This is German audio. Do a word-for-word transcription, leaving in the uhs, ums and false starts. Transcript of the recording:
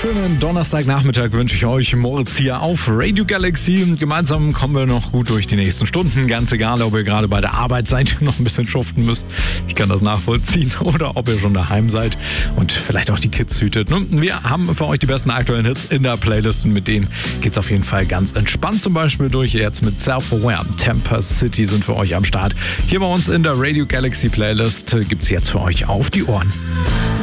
Schönen Donnerstagnachmittag wünsche ich euch. Moritz hier auf Radio Galaxy. Gemeinsam kommen wir noch gut durch die nächsten Stunden. Ganz egal, ob ihr gerade bei der Arbeit seid, noch ein bisschen schuften müsst. Ich kann das nachvollziehen. Oder ob ihr schon daheim seid und vielleicht auch die Kids hütet. Wir haben für euch die besten aktuellen Hits in der Playlist und mit denen geht's auf jeden Fall ganz entspannt zum Beispiel durch. Jetzt mit Self-Aware. Temper City sind für euch am Start. Hier bei uns in der Radio Galaxy Playlist gibt's jetzt für euch auf die Ohren.